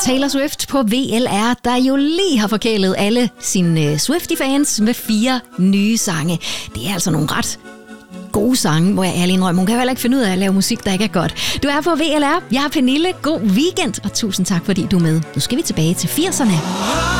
Taylor Swift på VLR, der jo lige har forkælet alle sine Swiftie-fans med 4 nye sange. Det er altså nogle ret gode sange, må jeg ærligt indrømme. Hun kan heller ikke finde ud af at lave musik, der ikke er godt. Du er på VLR. Jeg er Pernille. God weekend, og tusind tak, fordi du er med. Nu skal vi tilbage til 80'erne.